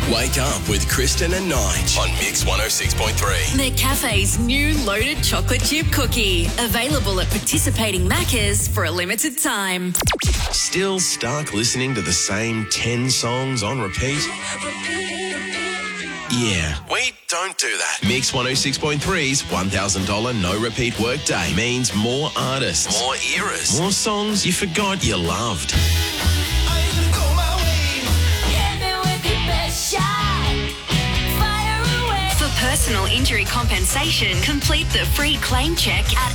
Wake up with Kristen and Nige on Mix 106.3. McCafe's new loaded chocolate chip cookie. Available at participating Maccas for a limited time. Still stuck listening to the same 10 songs on repeat? Yeah, we don't do that. Mix 106.3's $1,000 no repeat workday means more artists, more eras, more songs you forgot you loved. For personal injury compensation, complete the free claim check at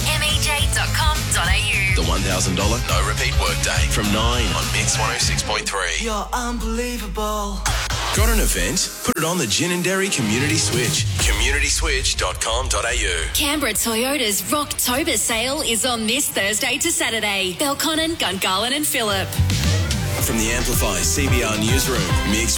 mej.com.au. The $1,000 no repeat workday from 9 on Mix 106.3. You're unbelievable. Got an event? Put it on the Gin and Dairy Community Switch. communityswitch.com.au. Canberra Toyota's Rocktober sale is on this Thursday to Saturday. Belconnen, Gungahlin and Phillip. From the Amplify CBR Newsroom, Mix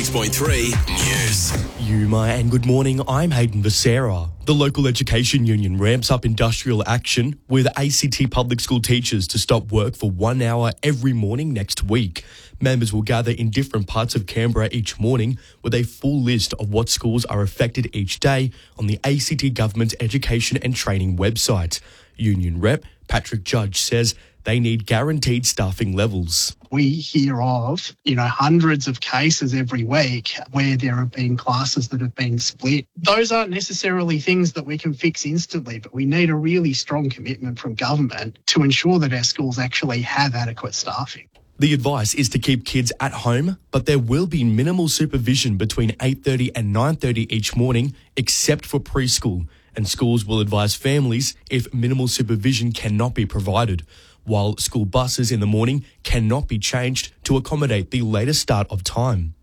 106.3 News. Yuma and good morning, I'm Hayden Becerra. The local education union ramps up industrial action with ACT public school teachers to stop work for 1 hour every morning next week. Members will gather in different parts of Canberra each morning with a full list of what schools are affected each day on the ACT Government Education and Training website. Union rep Patrick Judge says they need guaranteed staffing levels. We hear of, hundreds of cases every week where there have been classes that have been split. Those aren't necessarily things that we can fix instantly, but we need a really strong commitment from government to ensure that our schools actually have adequate staffing. The advice is to keep kids at home, but there will be minimal supervision between 8:30 and 9:30 each morning, except for preschool, and schools will advise families if minimal supervision cannot be provided, while school buses in the morning cannot be changed to accommodate the later start of time.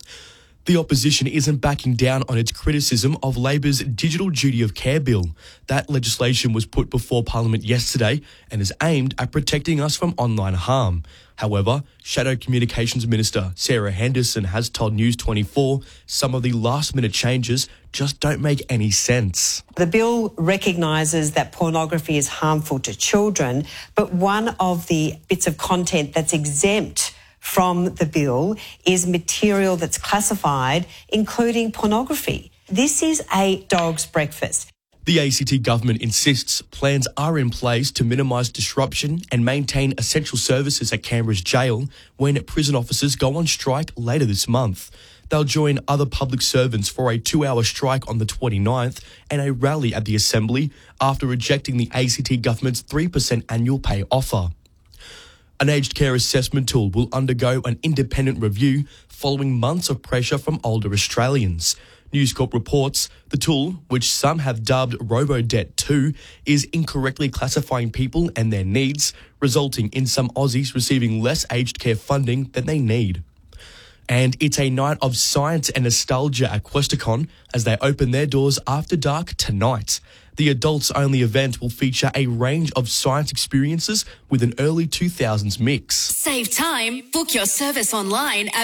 The opposition isn't backing down on its criticism of Labor's Digital Duty of Care bill. That legislation was put before Parliament yesterday and is aimed at protecting us from online harm. However, Shadow Communications Minister Sarah Henderson has told News 24 some of the last-minute changes just don't make any sense. The bill recognises that pornography is harmful to children, but one of the bits of content that's exempt from the bill is material that's classified, including pornography. This is a dog's breakfast. The ACT government insists plans are in place to minimise disruption and maintain essential services at Canberra's jail when prison officers go on strike later this month. They'll join other public servants for a 2-hour strike on the 29th and a rally at the Assembly after rejecting the ACT government's 3% annual pay offer. An aged care assessment tool will undergo an independent review following months of pressure from older Australians. News Corp reports the tool, which some have dubbed RoboDebt 2, is incorrectly classifying people and their needs, resulting in some Aussies receiving less aged care funding than they need. And it's a night of science and nostalgia at Questacon as they open their doors after dark tonight. The adults-only event will feature a range of science experiences with an early 2000s mix. Save time. Book your service online at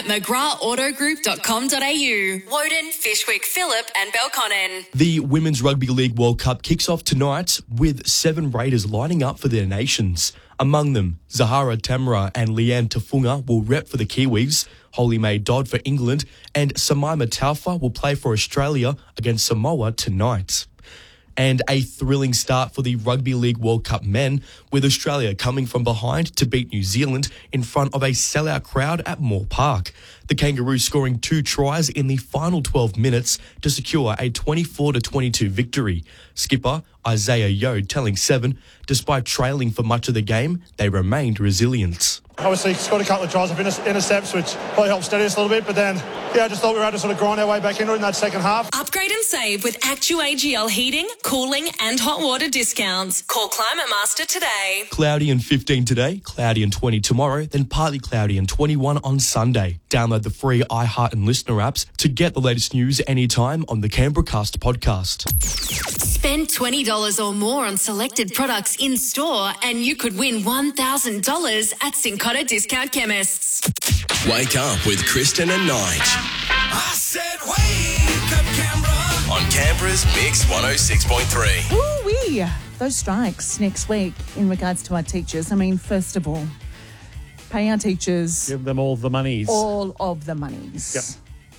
mcgrathautogroup.com.au. Woden, Fishwick, Phillip and Belconnen. The Women's Rugby League World Cup kicks off tonight with 7 Raiders lining up for their nations. Among them, Zahara Tamara and Leanne Tafunga will rep for the Kiwis, Holly Mae Dodd for England, and Samaima Taufa will play for Australia against Samoa tonight. And a thrilling start for the Rugby League World Cup men, with Australia coming from behind to beat New Zealand in front of a sellout crowd at Moore Park. The Kangaroos scoring 2 tries in the final 12 minutes to secure a 24-22 victory. Skipper Isaiah Yeo telling 7, despite trailing for much of the game, they remained resilient. Obviously, scored a couple of tries of intercepts, which probably helped steady us a little bit. But then, I just thought we were able to sort of grind our way back into it in that second half. Upgrade and save with ActuAGL heating, cooling and hot water discounts. Call Climate Master today. Cloudy and 15 today, cloudy and 20 tomorrow, then partly cloudy and 21 on Sunday. Download the free iHeart and Listener apps to get the latest news anytime on the Canberracast podcast. Spend $20 or more on selected products in store and you could win $1,000 at Cincotta Discount Chemists. Wake up with Kristen and Nige. I said wake up, Canberra. On Canberra's Mix 106.3. Woo-wee. Those strikes next week in regards to our teachers. I mean, first of all, pay our teachers. Give them all the monies. All of the monies. Yep.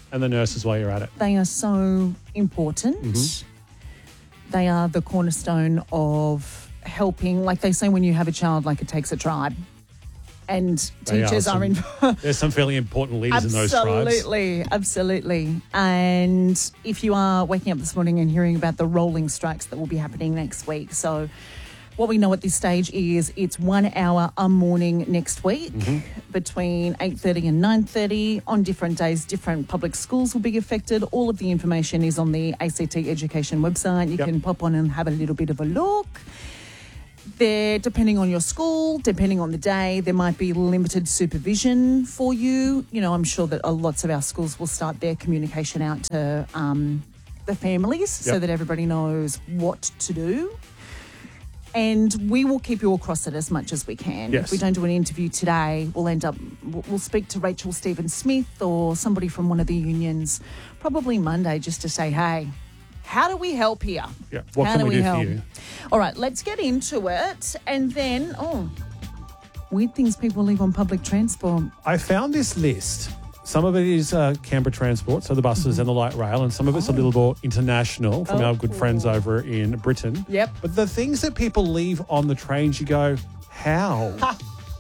and the nurses while you're at it. They are so important. They are the cornerstone of helping. Like they say, when you have a child, like it takes a tribe. And teachers are in. There's some fairly important leaders in those tribes. Absolutely. And if you are waking up this morning and hearing about the rolling strikes that will be happening next week, so what we know at this stage is it's 1 hour a morning next week between 8:30 and 9:30. On different days, different public schools will be affected. All of the information is on the ACT Education website. You can pop on and have a little bit of a look. There, depending on your school, depending on the day, there might be limited supervision for you. You know, I'm sure that lots of our schools will start their communication out to the families so that everybody knows what to do. And we will keep you across it as much as we can. Yes. If we don't do an interview today, we'll speak to Rachel Stephen-Smith or somebody from one of the unions probably Monday just to say, hey, how do we help here? Yeah. What can we do for you? All right, let's get into it. And then, weird things people leave on public transport. I found this list. Some of it is Canberra Transport, so the buses and the light rail, and some of it's a little more international from our good friends over in Britain. Yep. But the things that people leave on the trains, you go, how?